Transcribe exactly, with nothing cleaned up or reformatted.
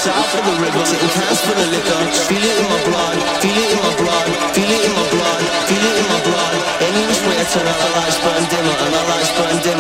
south of the river, taking cans for the liquor. Feel it in my blood, feel it in my blood, feel it in my blood, feel it in my blood. Any which way I turn out, the lights burn dimmer and the lights burn dimmer.